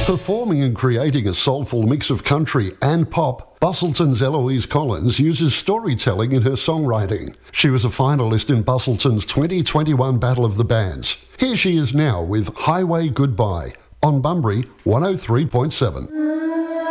Performing and creating a soulful mix of country and pop, Bustleton's Eloise Collins uses storytelling in her songwriting. She was a finalist in Bustleton's 2021 Battle of the Bands. Here she is now with Highway Goodbye on Bunbury 103.7.